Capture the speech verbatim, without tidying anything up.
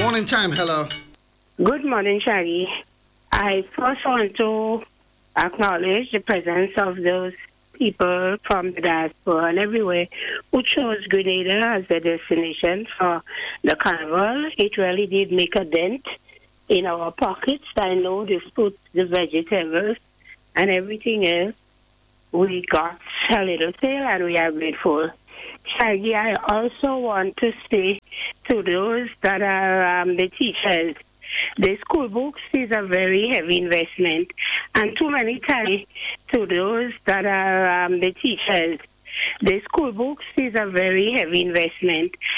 Morning time, hello. Good morning, Shaggy. I first want to acknowledge the presence of those people from the diaspora and everywhere who chose Grenada as their destination for the carnival. It really did make a dent in our pockets. I know the fruits, the vegetables, and everything else. We got a little sale and we are grateful. Shaggy, I also want to say to those that are um, the teachers, the school books is a very heavy investment. And too many times to those that are um, the teachers, the school books is a very heavy investment.